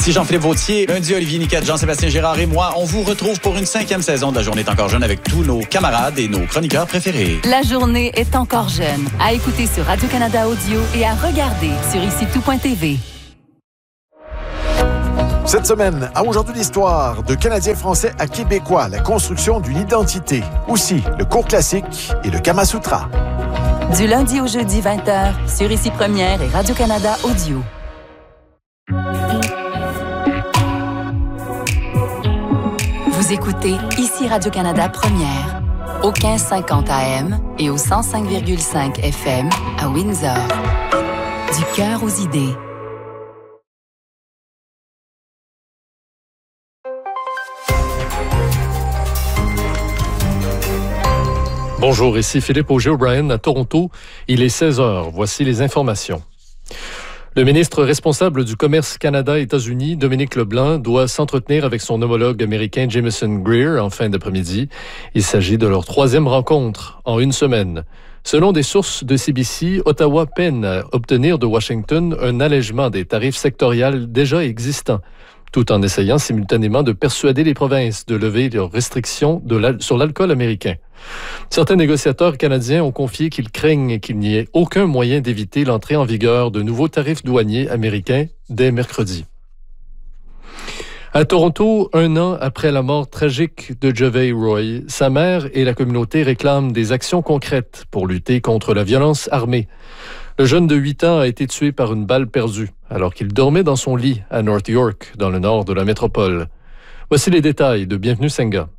Ici Jean-Philippe Vautier, lundi Olivier Niquette, Jean-Sébastien Girard et moi, on vous retrouve pour une 5e saison de La Journée est encore jeune avec tous nos camarades et nos chroniqueurs préférés. La Journée est encore jeune. À écouter sur Radio-Canada Audio et à regarder sur ici-tout.tv. Cette semaine, à Aujourd'hui l'histoire, de Canadiens français à Québécois, la construction d'une identité. Aussi, le cours classique et le Kama Sutra. Du lundi au jeudi 20h, sur Ici Première et Radio-Canada Audio. Vous écoutez Ici Radio-Canada Première, au 1550 AM et au 105,5 FM à Windsor. Du cœur aux idées. Bonjour, ici Philippe Auger-O'Brien à Toronto. Il est 16h. Voici les informations. Le ministre responsable du commerce Canada-États-Unis, Dominique Leblanc, doit s'entretenir avec son homologue américain Jameson Greer en fin d'après-midi. Il s'agit de leur 3e rencontre en une semaine. Selon des sources de CBC, Ottawa peine à obtenir de Washington un allègement des tarifs sectoriels déjà existants, tout en essayant simultanément de persuader les provinces de lever leurs restrictions sur l'alcool américain. Certains négociateurs canadiens ont confié qu'ils craignent qu'il n'y ait aucun moyen d'éviter l'entrée en vigueur de nouveaux tarifs douaniers américains dès mercredi. À Toronto, 1 an après la mort tragique de Javay Roy, sa mère et la communauté réclament des actions concrètes pour lutter contre la violence armée. Le jeune de 8 ans a été tué par une balle perdue alors qu'il dormait dans son lit à North York, dans le nord de la métropole. Voici les détails de Bienvenue Senga.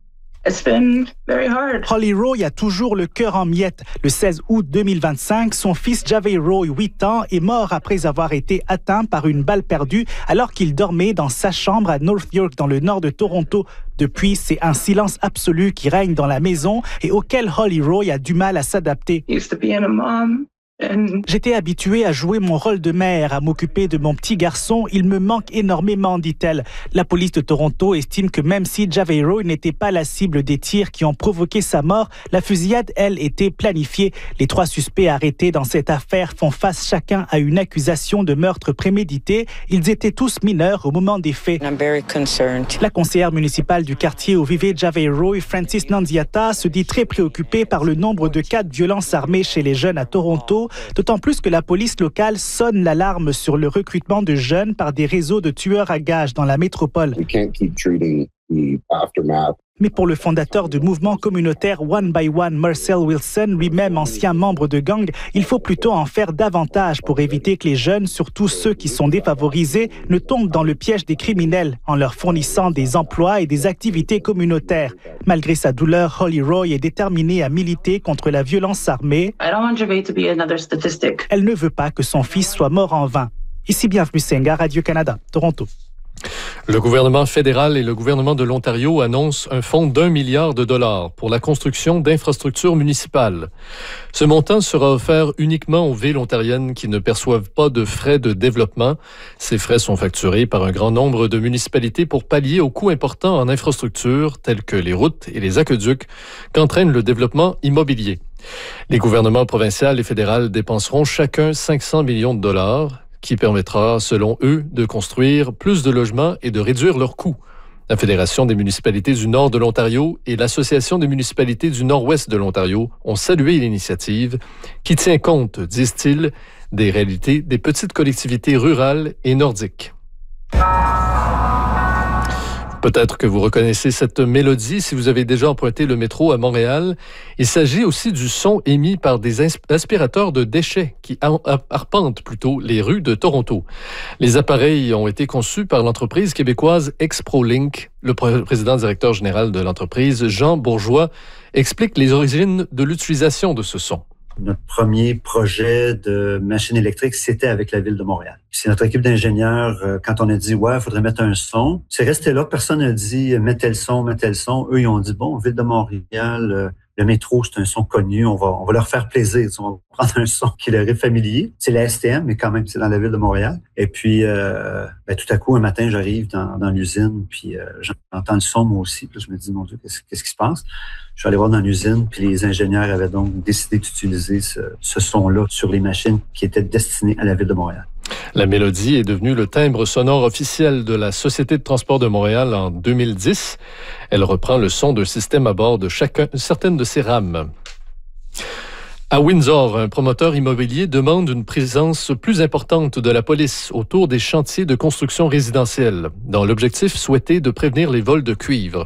Holly Roy a toujours le cœur en miettes. Le 16 août 2025, son fils Javay Roy, 8 ans, est mort après avoir été atteint par une balle perdue alors qu'il dormait dans sa chambre à North York, dans le nord de Toronto. Depuis, c'est un silence absolu qui règne dans la maison et auquel Holly Roy a du mal à s'adapter. J'étais habituée à jouer mon rôle de mère, à m'occuper de mon petit garçon. Il me manque énormément, dit-elle. La police de Toronto estime que même si Javay Roy n'était pas la cible des tirs qui ont provoqué sa mort, la fusillade, elle, était planifiée. Les 3 suspects arrêtés dans cette affaire font face chacun à une accusation de meurtre prémédité. Ils étaient tous mineurs au moment des faits. La conseillère municipale du quartier où vivait Javay Roy, Francis Nunziata, se dit très préoccupée par le nombre de cas de violence armée chez les jeunes à Toronto. D'autant plus que la police locale sonne l'alarme sur le recrutement de jeunes par des réseaux de tueurs à gages dans la métropole. Mais pour le fondateur du mouvement communautaire One by One, Marcel Wilson, lui-même ancien membre de gang, il faut plutôt en faire davantage pour éviter que les jeunes, surtout ceux qui sont défavorisés, ne tombent dans le piège des criminels en leur fournissant des emplois et des activités communautaires. Malgré sa douleur, Holly Roy est déterminée à militer contre la violence armée. Elle ne veut pas que son fils soit mort en vain. Ici Bienvenue Senga, Radio-Canada, Toronto. Le gouvernement fédéral et le gouvernement de l'Ontario annoncent un fonds d'$1 milliard pour la construction d'infrastructures municipales. Ce montant sera offert uniquement aux villes ontariennes qui ne perçoivent pas de frais de développement. Ces frais sont facturés par un grand nombre de municipalités pour pallier aux coûts importants en infrastructures tels que les routes et les aqueducs qu'entraîne le développement immobilier. Les gouvernements provincial et fédéral dépenseront chacun 500 millions de dollars, qui permettra, selon eux, de construire plus de logements et de réduire leurs coûts. La Fédération des municipalités du nord de l'Ontario et l'Association des municipalités du nord-ouest de l'Ontario ont salué l'initiative qui tient compte, disent-ils, des réalités des petites collectivités rurales et nordiques. Peut-être que vous reconnaissez cette mélodie si vous avez déjà emprunté le métro à Montréal. Il s'agit aussi du son émis par des aspirateurs de déchets qui arpentent plutôt les rues de Toronto. Les appareils ont été conçus par l'entreprise québécoise Exprolink. Le président directeur général de l'entreprise, Jean Bourgeois, explique les origines de l'utilisation de ce son. Notre premier projet de machine électrique, c'était avec la Ville de Montréal. C'est notre équipe d'ingénieurs, quand on a dit « ouais, il faudrait mettre un son », c'est resté là, personne n'a dit « mettez le son ». Eux, ils ont dit « bon, Ville de Montréal, le métro, c'est un son connu, on va leur faire plaisir, on va prendre un son qui leur est familier ». C'est la STM, mais quand même, c'est dans la Ville de Montréal. Et puis, tout à coup, un matin, j'arrive dans l'usine, puis j'entends le son, moi aussi. Puis je me dis « mon Dieu, qu'est-ce qui se passe ?» Je suis allé voir dans l'usine, puis les ingénieurs avaient donc décidé d'utiliser ce son-là sur les machines qui étaient destinées à la Ville de Montréal. La mélodie est devenue le timbre sonore officiel de la Société de transport de Montréal en 2010. Elle reprend le son d'un système à bord de certaines de ses rames. À Windsor, un promoteur immobilier demande une présence plus importante de la police autour des chantiers de construction résidentielle, dans l'objectif souhaité de prévenir les vols de cuivre.